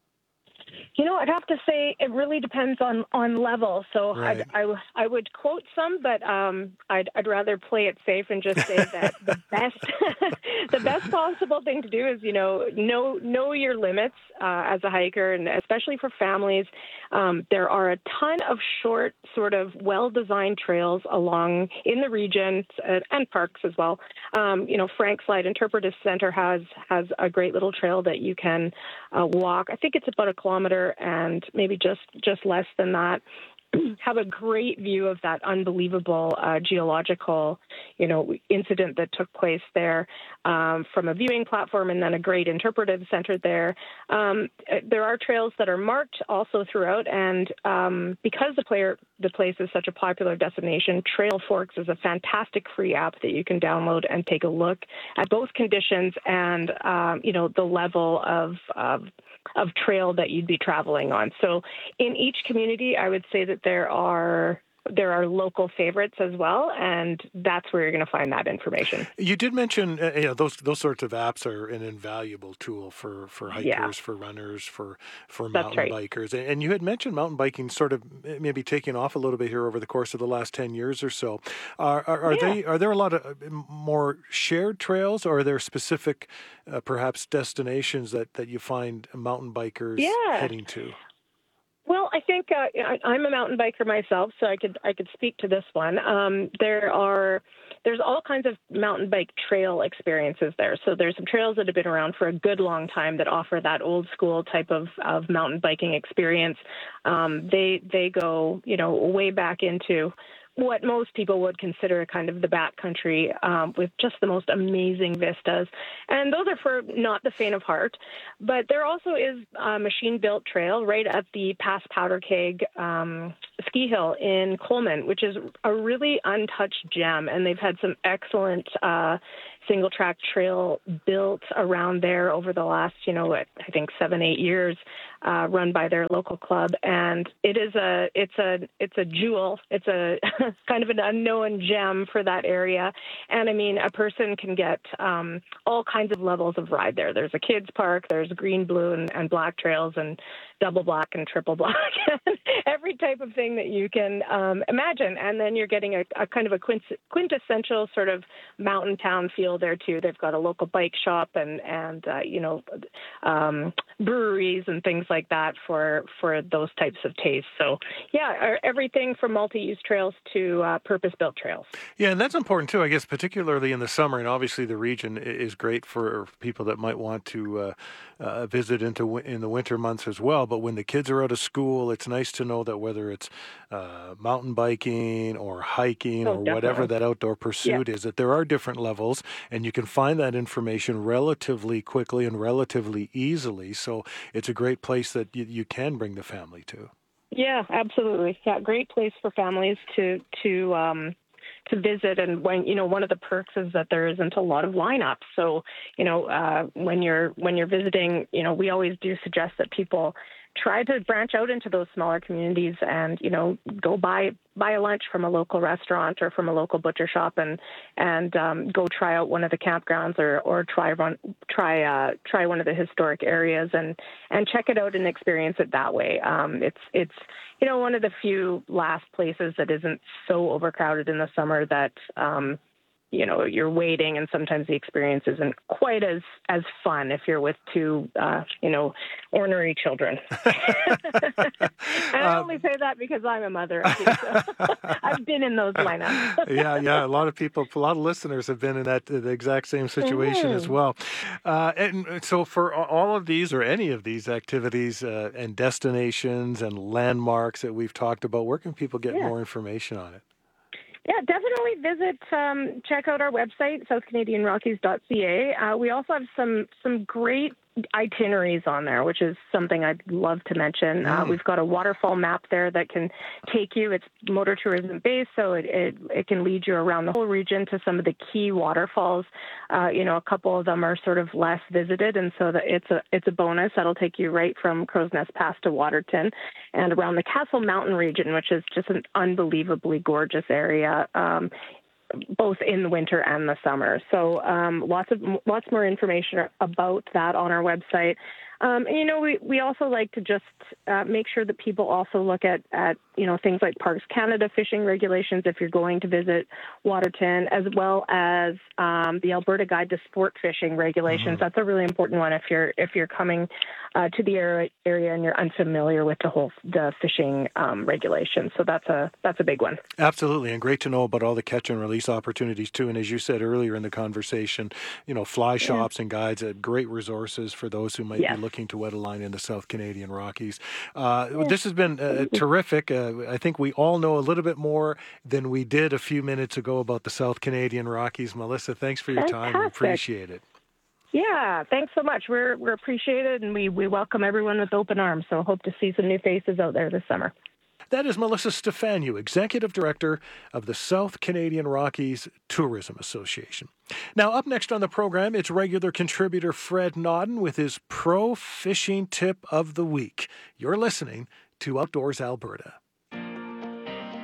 You know, I'd have to say it really depends on, on level. So Right. I'd, I, I would quote some, but um, I'd, I'd rather play it safe and just say that the best the best possible thing to do is, you know, know, know your limits uh, as a hiker, and especially for families. Um, there are a ton of short, sort of well-designed trails along in the region uh, and parks as well. Um, you know, Frank Slide Interpretive Center has has a great little trail that you can uh, walk. I think it's about a kilometer and maybe just, just less than that. Have a great view of that unbelievable uh, geological, you know, incident that took place there um, from a viewing platform, and then a great interpretive center there. Um, there are trails that are marked also throughout, and um, because the player the place is such a popular destination, Trail Forks is a fantastic free app that you can download and take a look at both conditions and um, you know, the level of, of of trail that you'd be traveling on. So in each community, I would say that there are there are local favorites as well, and that's where you're going to find that information. You did mention, uh, you know, those those sorts of apps are an invaluable tool for, for hikers, Yeah. for runners, for for That's mountain right. bikers. And and you had mentioned mountain biking sort of maybe taking off a little bit here over the course of the last ten years or so. Are are, are Yeah. they are there a lot of uh, more shared trails, or are there specific uh, perhaps destinations that, that you find mountain bikers Yeah. heading to? Well, I think uh, I, I'm a mountain biker myself, so I could I could speak to this one. Um, there are there's all kinds of mountain bike trail experiences there. So there's some trails that have been around for a good long time that offer that old school type of, of mountain biking experience. Um, they they go you know way back into what most people would consider kind of the backcountry, um, with just the most amazing vistas. And those are for not the faint of heart. But there also is a machine-built trail right at the Pass Powder Keg um, ski hill in Coleman, which is a really untouched gem. And they've had some excellent uh, single-track trail built around there over the last, you know, I think seven, eight years, uh, run by their local club. And it is a, it's a, it's a jewel. It's a kind of an unknown gem for that area. And I mean, a person can get um, all kinds of levels of ride there. There's a kids park, there's green, blue, and, and black trails, and double black and triple black, every type of thing that you can um, imagine. And then you're getting a, a kind of a quintessential sort of mountain town feel there too. They've got a local bike shop and, and uh, you know, um, breweries and things like that for, for those types of tastes. So yeah, everything from multi-use trails to uh, purpose-built trails. Yeah, and that's important too, I guess, particularly in the summer. And obviously the region is great for people that might want to uh, uh, visit into in the winter months as well. But when the kids are out of school, it's nice to know that whether it's uh, mountain biking or hiking Oh, or whatever definitely. that outdoor pursuit Yeah. is, that there are different levels, and you can find that information relatively quickly and relatively easily. So it's a great place that you, you can bring the family to. Yeah, absolutely. Yeah, great place for families to to um, to visit. And when you know, one of the perks is that there isn't a lot of lineups. So you know, uh, when you're when you're visiting, you know, we always do suggest that people try to branch out into those smaller communities and, you know, go buy buy a lunch from a local restaurant or from a local butcher shop and and um, go try out one of the campgrounds or or try run try uh, try one of the historic areas and and check it out and experience it that way. Um, it's it's you know one of the few last places that isn't so overcrowded in the summer that um, you know, you're waiting, and sometimes the experience isn't quite as, as fun if you're with two, uh, you know, ornery children. and I Um, only say that because I'm a mother. Too, so I've been in those lineups. yeah, yeah. A lot of people, a lot of listeners have been in that the exact same situation as Mhm. well. Uh, and so, for all of these or any of these activities uh, and destinations and landmarks that we've talked about, where can people get Yeah. more information on it? Yeah, definitely visit, um, check out our website, south canadian rockies dot c a. Uh, we also have some some great itineraries on there, which is something I'd love to mention. Uh, Mm. we've got a waterfall map there that can take you. It's motor tourism based, so it, it, it can lead you around the whole region to some of the key waterfalls. Uh, you know, a couple of them are sort of less visited, and so that it's a it's a bonus. That'll take you right from Crow's Nest Pass to Waterton and around the Castle Mountain region, which is just an unbelievably gorgeous area. Um, both in the winter and the summer. So um, lots of lots more information about that on our website. Um, and, you know, we, we also like to just uh, make sure that people also look at, at, you know, things like Parks Canada fishing regulations if you're going to visit Waterton, as well as um, the Alberta Guide to Sport Fishing regulations. Mm-hmm. That's a really important one if you're if you're coming uh, to the area, area and you're unfamiliar with the whole the fishing um, regulations. So that's a that's a big one. Absolutely, and great to know about all the catch and release opportunities too. And as you said earlier in the conversation, you know, fly shops and guides are great resources for those who might Yes. be looking to wet a line in the South Canadian Rockies. Uh, This has been uh, terrific. Uh, I think we all know a little bit more than we did a few minutes ago about the South Canadian Rockies. Melissa, thanks for your time. We Fantastic. appreciate it. Yeah, thanks so much. We're we're appreciated, and we, we welcome everyone with open arms. So hope to see some new faces out there this summer. That is Melissa Stefanu, Executive Director of the South Canadian Rockies Tourism Association. Now, up next on the program, it's regular contributor Fred Nodden with his Pro Fishing Tip of the Week. You're listening to Outdoors Alberta.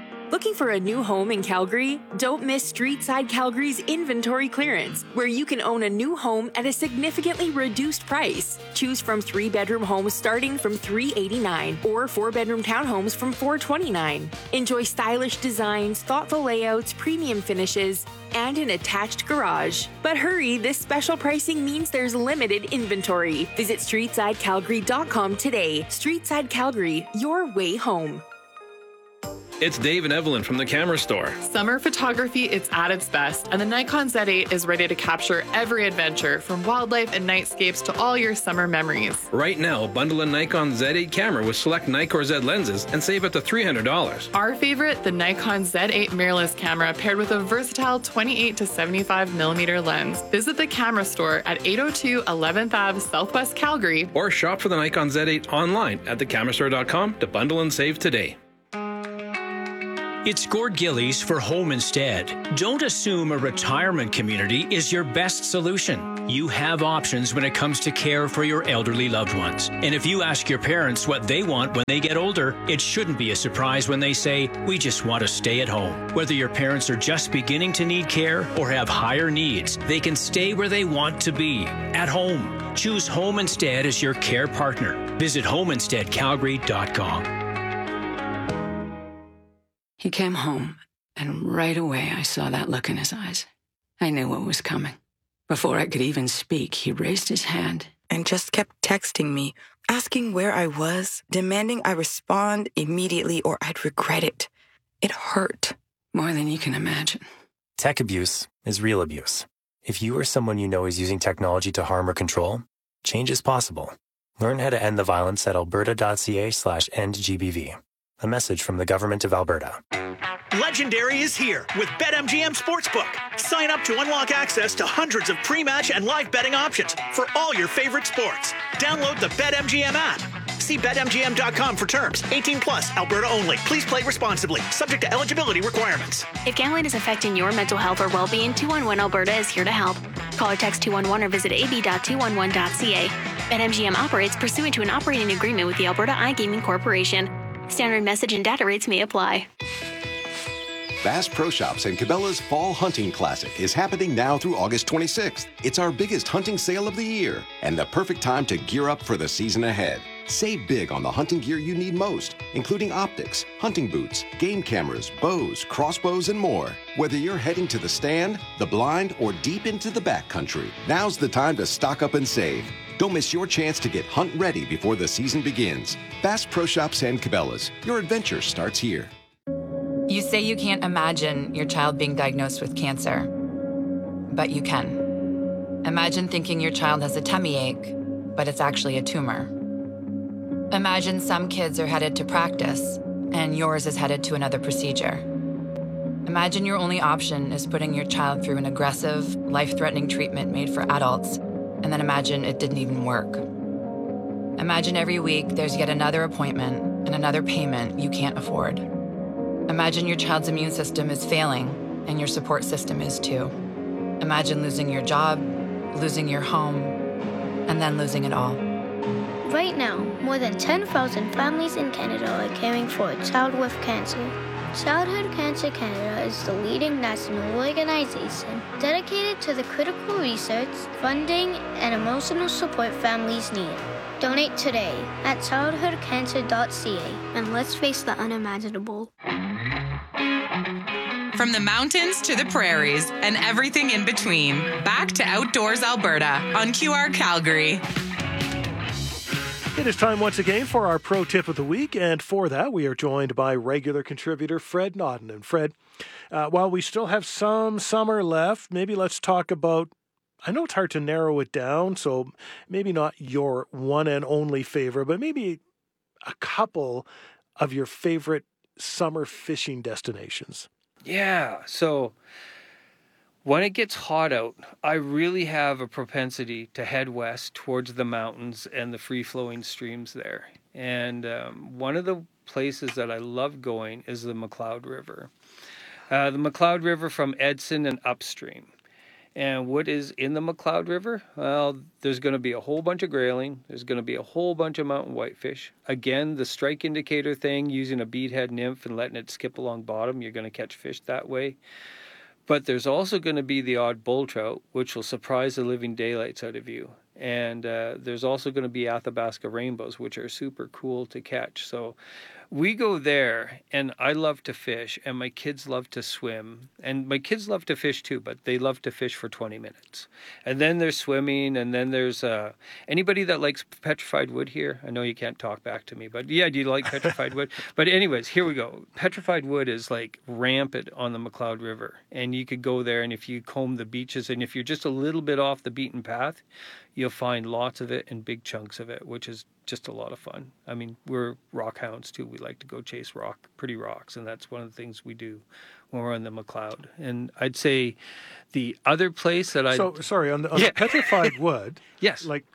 Looking for a new home in Calgary? Don't miss Streetside Calgary's inventory clearance, where you can own a new home at a significantly reduced price. Choose from three-bedroom homes starting from three hundred eighty-nine dollars or four-bedroom townhomes from four hundred twenty-nine dollars. Enjoy stylish designs, thoughtful layouts, premium finishes, and an attached garage. But hurry, this special pricing means there's limited inventory. Visit streetside calgary dot com today. Streetside Calgary, your way home. It's Dave and Evelyn from the Camera Store. Summer photography is at its best, and the Nikon Z eight is ready to capture every adventure, from wildlife and nightscapes to all your summer memories. Right now, bundle a Nikon Z eight camera with select Nikkor Z lenses and save up to three hundred dollars. Our favorite, the Nikon Z eight mirrorless camera paired with a versatile twenty-eight to seventy-five millimeter lens. Visit the Camera Store at eight oh two eleventh Avenue Southwest Calgary. Or shop for the Nikon Z eight online at the camera store dot com to bundle and save today. It's Gord Gillies for Home Instead. Don't assume a retirement community is your best solution. You have options when it comes to care for your elderly loved ones. And if you ask your parents what they want when they get older, it shouldn't be a surprise when they say, we just want to stay at home. Whether your parents are just beginning to need care or have higher needs, they can stay where they want to be, at home. Choose Home Instead as your care partner. Visit home instead calgary dot com. He came home, and right away I saw that look in his eyes. I knew what was coming. Before I could even speak, he raised his hand and just kept texting me, asking where I was, demanding I respond immediately or I'd regret it. It hurt. More than you can imagine. Tech abuse is real abuse. If you or someone you know is using technology to harm or control, change is possible. Learn how to end the violence at alberta dot c a slash end G B V. A message from the Government of Alberta. Legendary is here with BetMGM Sportsbook. Sign up to unlock access to hundreds of pre-match and live betting options for all your favorite sports. Download the BetMGM app. See bet M G M dot com for terms. eighteen plus, Alberta only. Please play responsibly. Subject to eligibility requirements. If gambling is affecting your mental health or well-being, two one one Alberta is here to help. Call or text two one one or visit a b dot two one one dot c a. BetMGM operates pursuant to an operating agreement with the Alberta iGaming Corporation. Standard message and data rates may apply. Bass Pro Shops and Cabela's Fall Hunting Classic is happening now through August twenty-sixth. It's our biggest hunting sale of the year and the perfect time to gear up for the season ahead. Save big on the hunting gear you need most, including optics, hunting boots, game cameras, bows, crossbows, and more. Whether you're heading to the stand, the blind, or deep into the backcountry, now's the time to stock up and save. Don't miss your chance to get hunt ready before the season begins. Bass Pro Shops and Cabela's. Your adventure starts here. You say you can't imagine your child being diagnosed with cancer, but you can. Imagine thinking your child has a tummy ache, but it's actually a tumor. Imagine some kids are headed to practice, and yours is headed to another procedure. Imagine your only option is putting your child through an aggressive, life-threatening treatment made for adults, and then imagine it didn't even work. Imagine every week there's yet another appointment and another payment you can't afford. Imagine your child's immune system is failing, and your support system is too. Imagine losing your job, losing your home, and then losing it all. Right now, more than ten thousand families in Canada are caring for a child with cancer. Childhood Cancer Canada is the leading national organization dedicated to the critical research, funding, and emotional support families need. Donate today at childhood cancer dot c a and let's face the unimaginable. From the mountains to the prairies and everything in between, back to Outdoors Alberta on Q R Calgary. It is time once again for our pro tip of the week, and for that we are joined by regular contributor Fred Nodden. And Fred, uh, while we still have some summer left, maybe let's talk about, I know it's hard to narrow it down, so maybe not your one and only favorite, but maybe a couple of your favorite summer fishing destinations. Yeah, so when it gets hot out, I really have a propensity to head west towards the mountains and the free-flowing streams there. And um, one of the places that I love going is the McLeod River. Uh, the McLeod River from Edson and upstream. And what is in the McLeod River? Well, there's going to be a whole bunch of grayling. There's going to be a whole bunch of mountain whitefish. Again, the strike indicator thing, using a beadhead nymph and letting it skip along bottom, you're going to catch fish that way. But there's also going to be the odd bull trout, which will surprise the living daylights out of you. And uh, there's also going to be Athabasca rainbows, which are super cool to catch. So we go there, and I love to fish, and my kids love to swim. And my kids love to fish too, but they love to fish for twenty minutes. And then there's swimming, and then there's uh, anybody that likes petrified wood here? I know you can't talk back to me, but yeah, do you like petrified wood? But anyways, here we go. Petrified wood is like rampant on the McLeod River, and you could go there, and if you comb the beaches, and if you're just a little bit off the beaten path, you'll find lots of it and big chunks of it, which is just a lot of fun. I mean, we're rock hounds too. We like to go chase rock, pretty rocks, and that's one of the things we do when we're on the McLeod. And I'd say the other place that I... So, sorry, on the, on yeah. the petrified wood, yes, like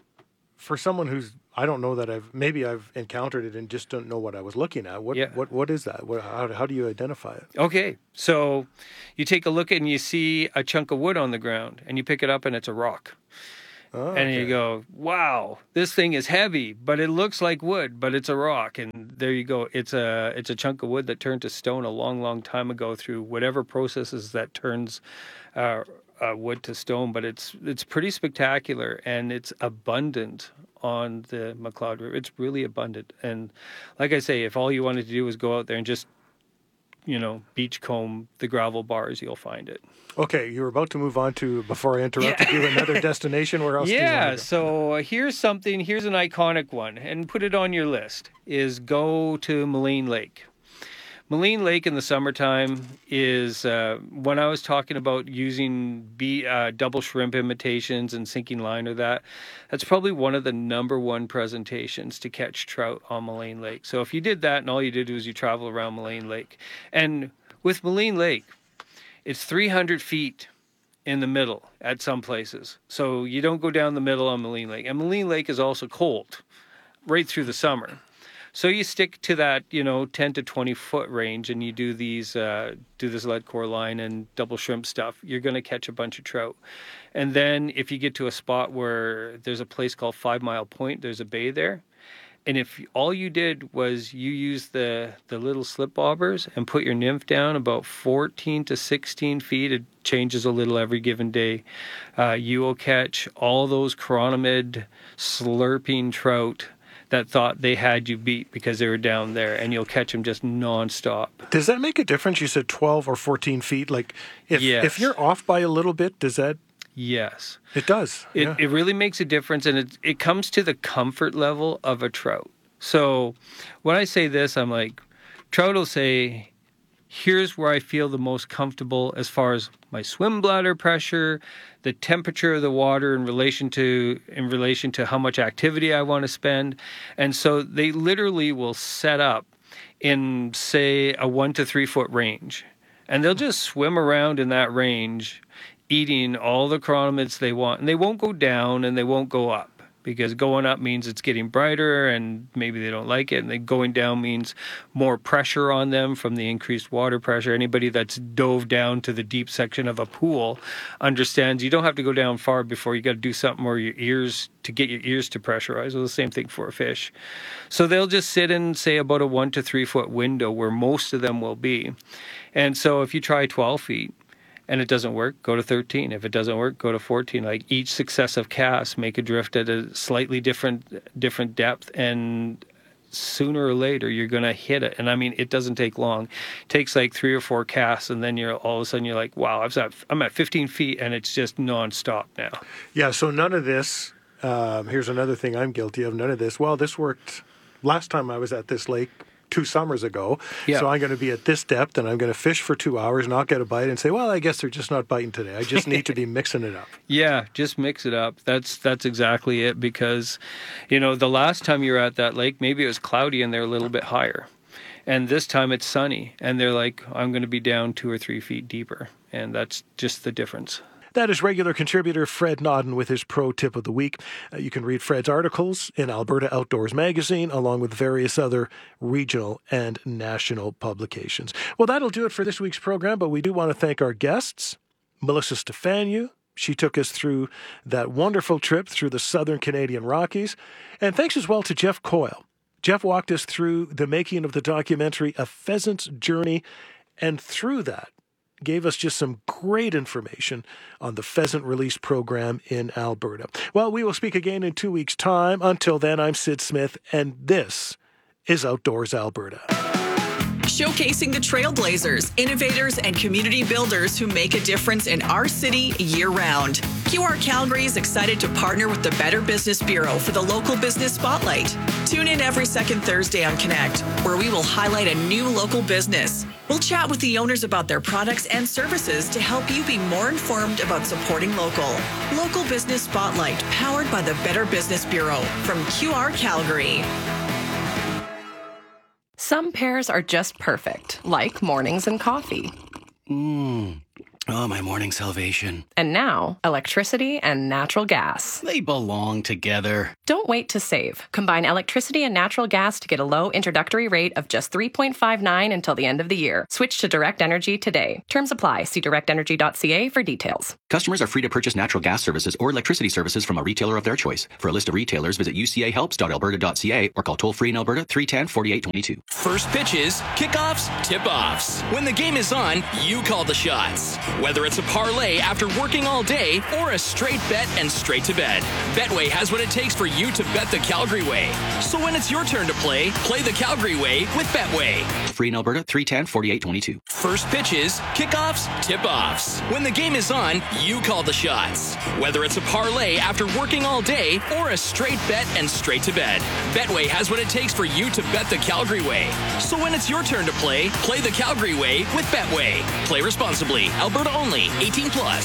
for someone who's, I don't know that I've, maybe I've encountered it and just don't know what I was looking at. What, yeah. what, what is that? What, how, how do you identify it? Okay, so you take a look and you see a chunk of wood on the ground, and you pick it up and it's a rock. Oh, and okay. You go, wow, this thing is heavy, but it looks like wood, but it's a rock. And there you go. It's a it's a chunk of wood that turned to stone a long, long time ago through whatever processes that turns uh, uh, wood to stone. But it's it's pretty spectacular, and it's abundant on the McLeod River. It's really abundant. And like I say, if all you wanted to do was go out there and just, you know, beachcomb the gravel bars, you'll find it. Okay, you were about to move on to, before I interrupted yeah. you, another destination. Where else yeah, do you want to go? So uh, here's something, here's an iconic one, and put it on your list, is go to Maligne Lake. Maligne Lake in the summertime is, uh, when I was talking about using be, uh, double shrimp imitations and sinking line or that, that's probably one of the number one presentations to catch trout on Maligne Lake. So if you did that and all you did was you travel around Maligne Lake. And with Maligne Lake, it's three hundred feet in the middle at some places. So you don't go down the middle on Maligne Lake. And Maligne Lake is also cold right through the summer. So you stick to that, you know, ten to twenty foot range, and you do these, uh, do this lead core line and double shrimp stuff. You're going to catch a bunch of trout. And then if you get to a spot where there's a place called Five Mile Point, there's a bay there. And if all you did was you use the, the little slip bobbers and put your nymph down about fourteen to sixteen feet, it changes a little every given day, uh, you will catch all those chironomid slurping trout that thought they had you beat because they were down there, and you'll catch them just nonstop. Does that make a difference? You said twelve or fourteen feet. Like, if yes. if you're off by a little bit, does that... Yes. It does. It yeah. it really makes a difference, and it it comes to the comfort level of a trout. So when I say this, I'm like, trout will say, here's where I feel the most comfortable as far as my swim bladder pressure, the temperature of the water in relation to in relation to how much activity I want to spend. And so they literally will set up in, say, a one to three foot range. And they'll just swim around in that range, eating all the chironomids they want. And they won't go down and they won't go up, because going up means it's getting brighter and maybe they don't like it. And then going down means more pressure on them from the increased water pressure. Anybody that's dove down to the deep section of a pool understands you don't have to go down far before you got to do something where your ears, to get your ears to pressurize. Well, the same thing for a fish. So they'll just sit in, say, about a one to three foot window where most of them will be. And so if you try twelve feet, and it doesn't work, go to thirteen. If it doesn't work, go to fourteen. Like, each successive cast, make a drift at a slightly different different depth, and sooner or later you're going to hit it. And I mean, it doesn't take long. It takes like three or four casts, and then you're all of a sudden you're like, wow, I've got, I'm at fifteen feet, and it's just nonstop now. Yeah. So none of this. Um, here's another thing I'm guilty of. None of this. Well, this worked last time I was at this lake two summers ago. Yeah. So I'm going to be at this depth, and I'm going to fish for two hours, not get a bite, and say, well, I guess they're just not biting today. I just need to be mixing it up. Yeah, just mix it up. That's that's exactly it, because, you know, the last time you were at that lake, maybe it was cloudy and they're a little bit higher. And this time it's sunny, and they're like, I'm going to be down two or three feet deeper. And that's just the difference. That is regular contributor Fred Nodden with his Pro Tip of the Week. Uh, you can read Fred's articles in Alberta Outdoors Magazine, along with various other regional and national publications. Well, that'll do it for this week's program, but we do want to thank our guests. Melissa Stefaniou. She took us through that wonderful trip through the Southern Canadian Rockies. And thanks as well to Jeff Coyle. Jeff walked us through the making of the documentary A Pheasant's Journey, and through that, gave us just some great information on the pheasant release program in Alberta. Well, we will speak again in two weeks' time. Until then, I'm Sid Smith, and this is Outdoors Alberta. Showcasing the trailblazers, innovators, and community builders who make a difference in our city year-round. Q R Calgary is excited to partner with the Better Business Bureau for the Local Business Spotlight. Tune in every second Thursday on Connect, where we will highlight a new local business. We'll chat with the owners about their products and services to help you be more informed about supporting local. Local Business Spotlight, powered by the Better Business Bureau from Q R Calgary. Some pairs are just perfect, like mornings and coffee. Mmm. Oh, my morning salvation. And now, electricity and natural gas. They belong together. Don't wait to save. Combine electricity and natural gas to get a low introductory rate of just three point five nine until the end of the year. Switch to Direct Energy today. Terms apply. See direct energy dot c a for details. Customers are free to purchase natural gas services or electricity services from a retailer of their choice. For a list of retailers, visit u c a helps dot alberta dot c a or call toll-free in Alberta three one zero, four eight two two. First pitches, kickoffs, tip-offs. When the game is on, you call the shots. Whether it's a parlay after working all day or a straight bet and straight to bed, Betway has what it takes for you to bet the Calgary way. So when it's your turn to play, play the Calgary way with Betway. Free in Alberta three one zero, four eight two two. First pitches, kickoffs, tip-offs. When the game is on, you call the shots. Whether it's a parlay after working all day or a straight bet and straight to bed, Betway has what it takes for you to bet the Calgary way. So when it's your turn to play, play the Calgary way with Betway. Play responsibly. Alberta only. eighteen plus.